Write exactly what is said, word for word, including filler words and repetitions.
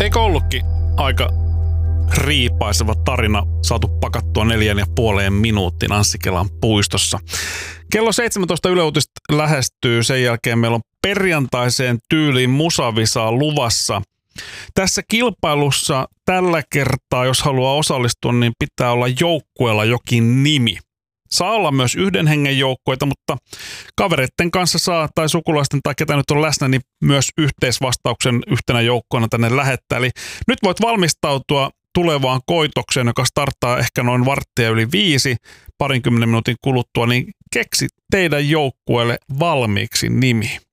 Eikö ollutkin aika riipaiseva tarina saatu pakattua neljän ja puoleen minuuttiin Anssi Kelan puistossa. Kello seitsemäntoista Yle Uutiset lähestyy. Sen jälkeen meillä on perjantaiseen tyyliin musavisaa luvassa. Tässä kilpailussa tällä kertaa, jos haluaa osallistua, niin pitää olla joukkueella jokin nimi. Saa olla myös yhden hengen joukkueita, mutta kavereiden kanssa saa, tai sukulaisten tai ketä nyt on läsnä, niin myös yhteisvastauksen yhtenä joukkoina tänne lähettää. Eli nyt voit valmistautua tulevaan koitokseen, joka starttaa ehkä noin varttia yli viisi, parinkymmenen minuutin kuluttua, niin keksi teidän joukkueelle valmiiksi nimi.